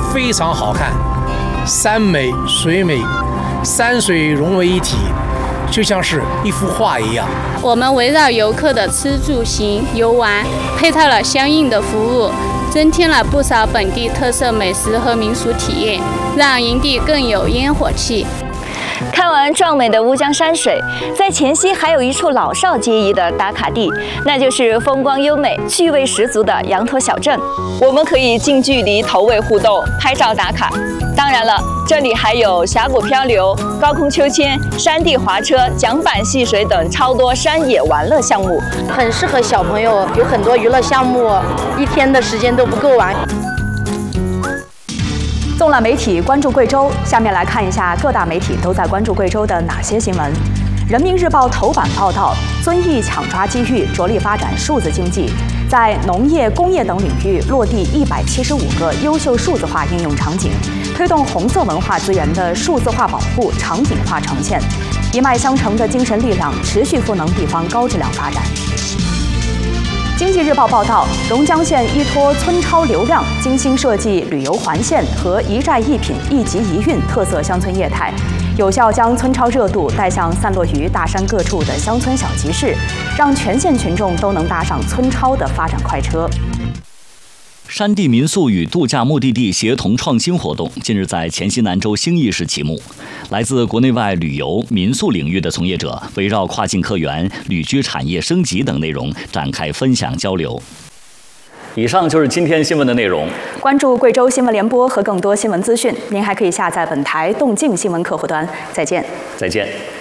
非常好看，山美水美，山水融为一体，就像是一幅画一样。 我们围绕游客的吃住行游玩，配套了相应的服务，增添了不少本地特色美食和民俗体验，让营地更有烟火气。 看完壮美的乌江山水，在黔西还有一处老少皆宜的打卡地，那就是风光优美、趣味十足的羊驼小镇。我们可以近距离投喂互动、拍照打卡。当然了，这里还有峡谷漂流、高空秋千、山地滑车、桨板戏水等超多山野玩乐项目， 很适合小朋友，有很多娱乐项目，一天的时间都不够玩。 纵览媒体关注贵州，下面来看一下各大媒体都在关注贵州的哪些新闻。人民日报头版报道，遵义抢抓机遇，着力发展数字经济，在农业、工业等领域落地175个优秀数字化应用场景，推动红色文化资源的数字化保护场景化呈现，一脉相承的精神力量持续赋能地方高质量发展。经济日报报道，榕江县依托村超流量，精心设计旅游环线和一寨一品、一集一运特色乡村业态，有效将村超热度带向散落于大山各处的乡村小集市，让全县群众都能搭上村超的发展快车。 山地民宿与度假目的地协同创新活动近日在黔西南州兴义市启幕。来自国内外旅游、民宿领域的从业者围绕跨境客源、旅居产业升级等内容展开分享交流。以上就是今天新闻的内容。 关注贵州新闻联播和更多新闻资讯，您还可以下载本台动静新闻客户端。再见。 再见。